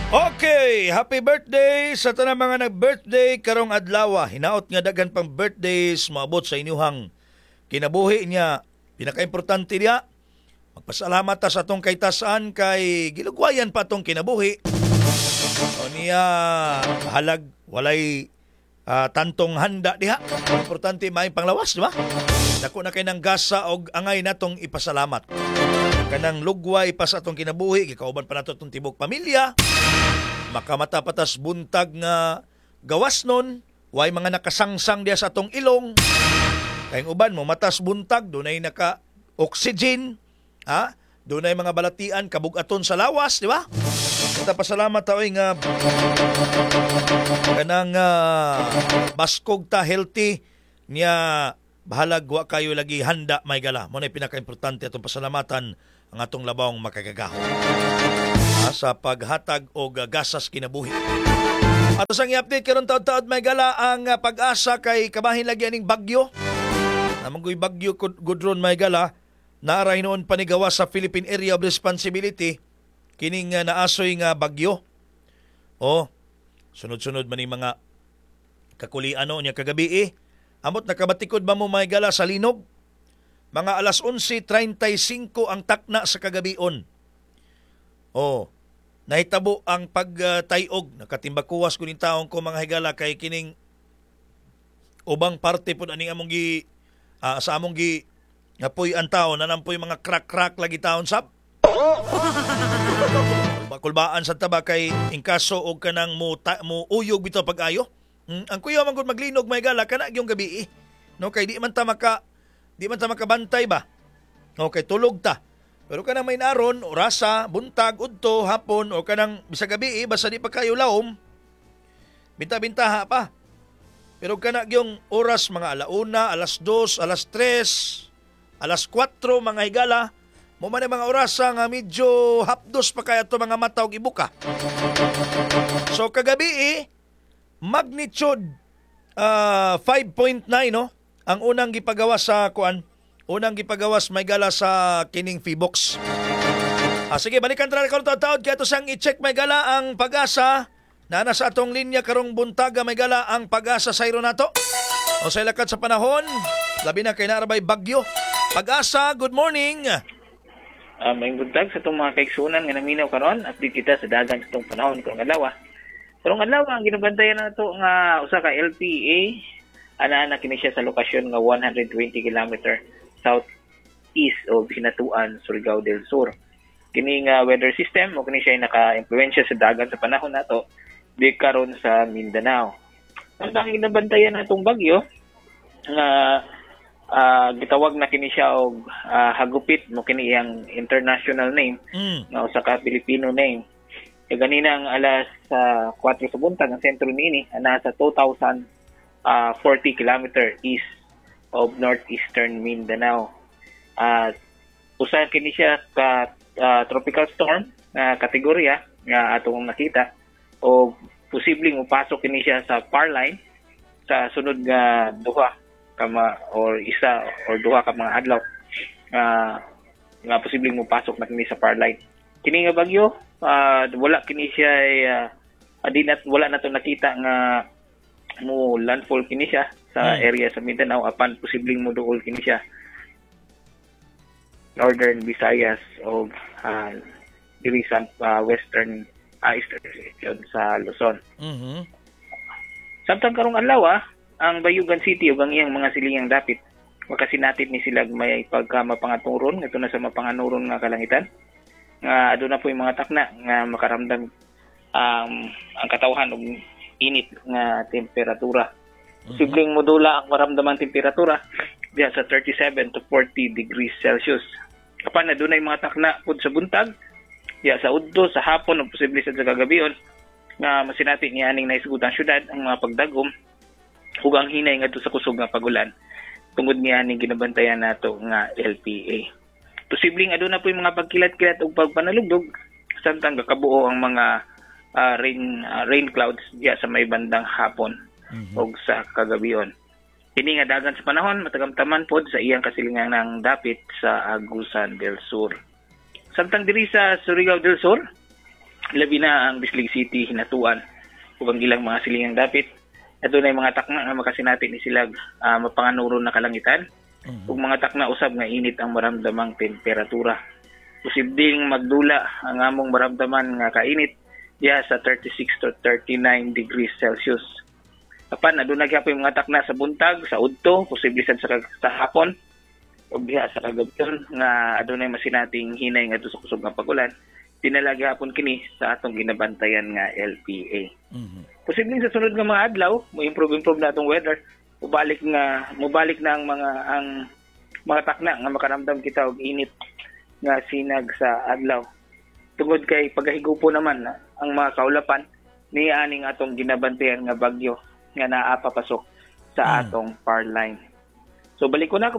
Okay, happy birthday sa tanang mga nag-birthday karong adlaw. Hinaot nga daghan pang birthdays maabot sa inyuhang kinabuhi niya. Pinakaimportante niya, magpasalamat ta sa atong kaytasan kay gilugwayan pa atong kinabuhi. O niya halag walay tantong handa diha. Importante may panglawas, di ba? Dako na kay nang gasa og angay natong ipasalamat. Kanang lugway pa sa atong kinabuhi, gikauban pa nato atong tibok pamilya. Makamata patas buntag nga gawas nun, way mga nakasangsang diya sa atong ilong. Kayong uban mo matas buntag, dunay naka-oxygen, ha? Dunay mga balatian kabugaton sa lawas, di ba? Kita pasalamat tayo nga kanang baskog ta healthy niya bahalag wa kayo lagi handa may gala. Mo na pinaka-importante atong pasalamatan ang atong labawng makagagahon sa paghatag o gasas kinabuhi. Ato sang i-update karon taud-taud may gala ang pag-asa kay kabahin lagi aning bagyo. Namanggoy bagyo gudron may gala naara hinuon panigawa sa Philippine Area of Responsibility kining naasoy nga bagyo. O sunod-sunod man ning mga kakuliano niya kagabi amot nakabatikod ba mo may gala sa linog? Mga alas 11:35 ang takna sa kagabion. Nahitabo ang pagtayog. Nakatimbakuwas ko ning taong ko mga higala kay kining ubang parte po aning among sa among apoy ang taon nanampoy mga crack lagi taon sab. Bakulbaan sa taba kay ingkaso og kanang mo uyog bitaw pag-ayo. Ang kuya man gud maglinog may gala kana gyung gabi no kay di man ta makabantay ba. Okay, tulog ta. Pero kanang may naron, orasa, buntag, udto, hapon, o kanang bisag gabi, basta di pa kayo laom, binta-bintaha pa. Pero kanang yung oras, mga alauna, alas 2, alas 3, alas 4, mga higala, mo man mga orasa nga medyo hapdos pa kaya ito mga mata og ibuka. So kagabi, magnitude 5.9, no? Ang unang gipagawas sa unang gipagawas may gala sa kining Feebox. Sige, balikan tara karon taud-taud kay ato sang i-check may gala ang pag-asa na nasa atong linya karong buntaga may gala ang pag-asa sayro nato. O sa lakad sa panahon, labi na kay narabay bagyo. Pag-asa, good morning. May buntag sa itong mga kaigsunan nga naminaw karon at di kita sa dagan sa itong panahon karong adlaw. Karong adlaw ang ginabantayan nato nga usa ka LPA ana kini siya sa lokasyon nga 120 kilometer southeast o Binatuan, Surigao del Sur. Kini nga weather system o kini siya naka-impluwensya sa dagat sa panahon nato di karon sa Mindanao. Ang ginabantayan natong bagyo nga gitawag na kini siya og hagupit mo kini iyang international name nga usa ka Filipino name. Kaya ganina ang alas 4 sa buntag ang sentro niini nasa 2,040 kilometer east of northeastern Mindanao. Usa kini siya ka tropical storm na kategorya nga atong nakita o posibleng mupasok kini siya sa par line sa sunod nga duha isa or duha ka mga adlaw nga posibleng mupasok na kini sa par line. Kini nga bagyo wala kini siya wala na to nakita nga mo landfall kini siya sa area sa Mindanao apan posibleng moduol kini siya Northern Visayas o diri sa western eastern sa Luzon. Samtang karong adlaw ang Bayugan City ug ang iyang mga silingang dapit makasinatid ni sila may pagkamapanganuron ngadto na sa mapanganuron nga kalangitan nga aduna po yung mga takna nga makaramdam ang katawhan og init nga temperatura. Posibleng modula ang maramdamang temperatura diya sa 37 to 40 degrees Celsius. Kapan na dunay mga takna pud sa buntag diya sa udto sa hapon o posible sa kagabion nga masinati ni aning naisgutang syudad ang mga pagdagom ug ang hinay ngadto sa kusog nga pagulan tungod ni aning ginabantayan nato nga LPA. Posibleng aduna po yung mga pagkilat-kilat ug pagpanalugdog samtang gakabuo ang mga rain clouds diya sa may bandang hapon o sa kagabion. Kini nga dagan sa panahon matagamtaman pod sa iyang kasilingan ng dapit sa Agusan del Sur. Samtang diri sa Surigao del Sur, labi na ang Bislig City hinatuan ug ang ilang mga silingang dapit. Adunay mga takna nga makasinati ni sila mapanganuro na kalangitan ug mga takna usab nga init ang maramdamang temperatura. Posibleng magdula ang among maramdaman nga kainit diha sa 36 to 39 degrees Celsius. Apan adunay gyapon mga takna sa buntag, sa udto, posible sad sa hapon ug diha sa kagabion nga adunay masinating hinay nga sa kusog nga pagulan. Dinala gyapon kini sa atong ginabantayan nga LPA. Posibleng sa sunod nga mga adlaw, mo improve na atong weather. Mubalik na ang mga takna nga makaramdam kita og init nga sinag sa adlaw. Tungod kay pagahigupo naman ang mga kaulapan ni aning atong ginabantayan nga bagyo nga naa papasok sa atong far line. So balik ko na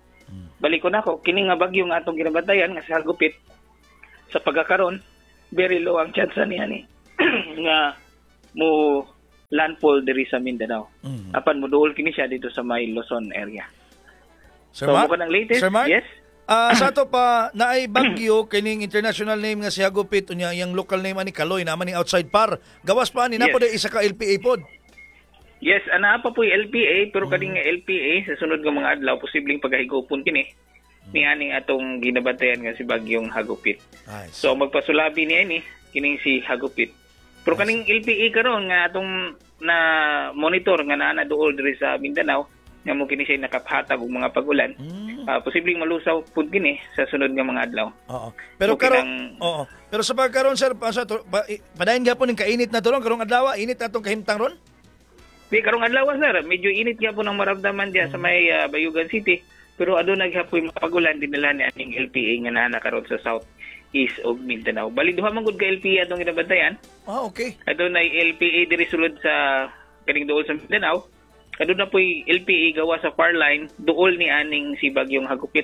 ko kini nga bagyo nga atong ginabantayan nga si Hagupit sa pagkakaroon very low ang chance niya ni nga mo landfall diri sa Mindanao. Apan moduol kini siya dito sa may Luzon area. Sir So Mark? mo kanang latest? Sir Mark? Yes. Sa ato pa naay bagyo kining international name nga si Hagupit unya yang local name ani Kaloy naman ni outside par. Gawas pa ani Yes. na pod isa ka LPA pod. Yes, ana pa po LPA pero kaning nga LPA sa sunod nga mga adlaw posibleng pagahigupon kini ni aning atong ginabantayan nga si bagyong Hagupit. Nice. So magpasulabi niya ini kining si Hagupit. Pero kaning LPA karon nga atong na monitor nga naa duol diri sa Mindanao nga mo kini siya nakaphatag og mga pagulan. Posibleng malusaw pud kini sa sunod nga mga adlaw. Oo. Pero Okay karon pero sa pagkaron sir padayon gyapon ning kainit na tulong karong adlaw init atong kahimtang ron. Di karong adlaw sir, medyo init gyapon ang maramdaman diya sa may Bayugan City. Pero adunay gyapon mga pagulan dinala ni aning LPA nga naa karon sa South East of Mindanao. Bali duha man gud ka LPA atong ginabantayan. Okay. Adunay LPA diri sulod sa kaning duol sa Mindanao. Aduna po'y LPA gawa sa far line duol ni aning si bagyong Hagupit.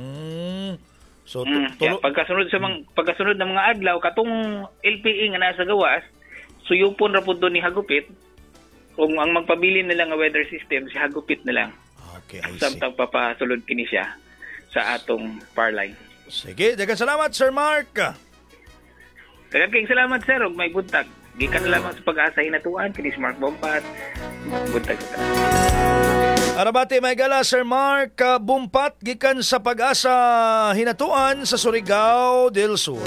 So Kaya pagkasunod ng mga adlaw katong LPA nga nasa gawas suyupon ra pud ni Hagupit. Kung ang magpabili nila nga weather system si Hagupit na lang. Okay, I see. Samtang papasulod kini siya sa atong far line. Sige, daghang salamat Sir Mark. Daghang salamat sir ug may buntag. Gikan na lamang sa pag-asa hinatuan kini si Mark Bompat. Buntag sa Arabati may gala Sir Mark Bumpat gikan sa Pag-asa hinatuan sa Surigao del Sur.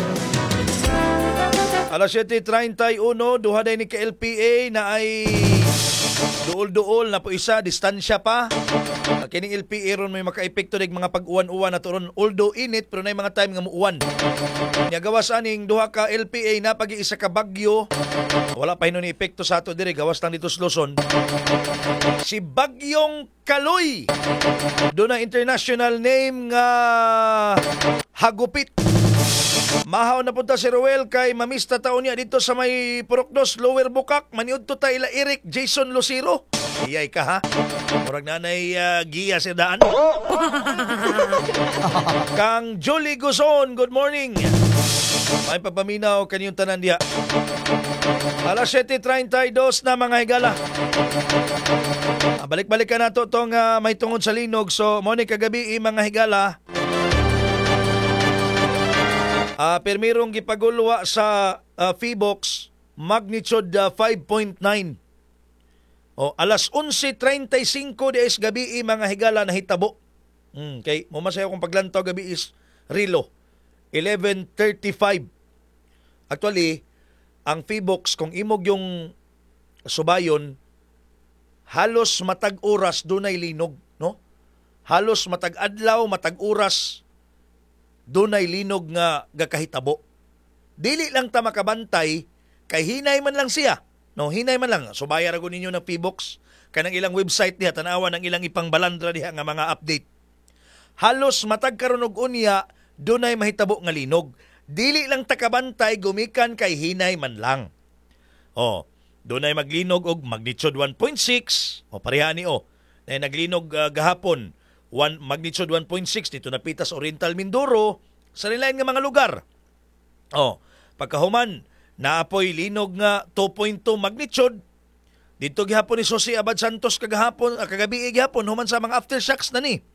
Alas 7:31 duha day ni ka-LPA na ay duol-duol na po isa distansya pa. Kining LPA ron may makaepekto dig mga pag-uwan-uwan na turon although init pero nay mga time nga muuwan. Nya gawas aning duha ka LPA na pag-iisa ka bagyo. Wala pa hinon ni epekto sa ato diri gawas lang dito sa Luzon. Si Bagyong Kaloy. Doon na international name nga Hagupit. Mahaw na punta si Ruel kay mamista taon niya dito sa may Purokdos, Lower Bukak. Maniud to tayo Eric Jason Lucero. Iyay ka ha? Murag nanay giya si daan. Kang Julie Guzon, good morning. May papaminaw kanyang tanan diha. Alas 7:32 na mga higala. Balik-balik ka na to tong may tungod sa linog. So, moni kagabi mga higala. Permirong gipagulwa sa Feebox magnitude 5.9. Alas 11:35 des gabi mga higala na hitabo. Kay mo masayo kung paglantaw gabi is Rilo 11:35. Actually, ang Feebox kung imog yung subayon halos matag oras dunay linog, no? Halos matag adlaw, matag oras dunay linog nga gakahitabo. Dili lang ta makabantay kay hinay man lang siya. No, hinay man lang. So bayar ako ninyo ng Feebox kanang ilang website diha tanawa ng ilang ipangbalandra diha nga mga update. Halos matag karon og unya dunay mahitabo nga linog. Dili lang ta kabantay gumikan kay hinay man lang. Dunay maglinog og magnitude 1.6 pareha ni na naglinog gahapon magnitude 1.6 dito napitas Oriental Mindoro sa nilain nga mga lugar. Pagkahuman naapoy linog nga 2.2 magnitude dito gihapon ni Jose Abad Santos kagabi gihapon human sa mga aftershocks na ni.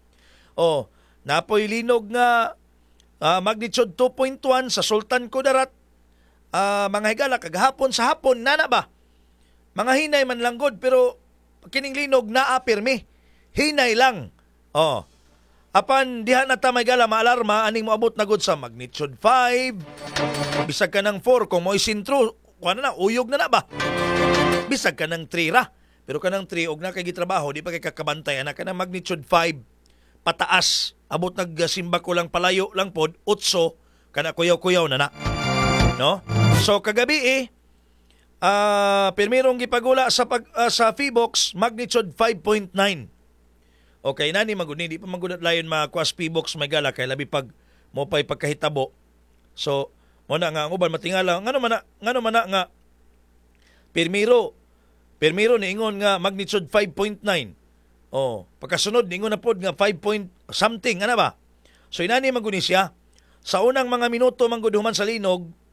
Naapoy linog nga magnitude 2.1 sa Sultan Kudarat mga higala kagahapon sa hapon nana ba. Mga hinay man lang gud pero kining linog naa pirmi. Hinay lang. Oh. Apan diha na ta may gala maalarma aning moabot na gud sa magnitude 5. Bisag ka ng 4 kung mo'y sintro, kuha na uyog na ba? Bisag ka ng 3 ra. Pero ka ng 3 og na kay gitrabaho di pa kay kakabantay ana ka ng magnitude 5 pataas. Abot nagsimba ko lang palayo lang pod 8 kana kuyaw-kuyaw na. No? So kagabi pirmirong gipagula sa Feebox magnitude 5.9. Okay nani maguni di pa magunat layon makuas Feebox may gala kay labi pag mo pay pagkahitabo. So mo na nga ang uban matingala ngano man na nga pirmiro ni ingon nga magnitude 5.9. Oh, pagkasunod ningon na pod nga 5 point something ana ba? So inani maguni siya sa unang mga minuto man gud human sa linog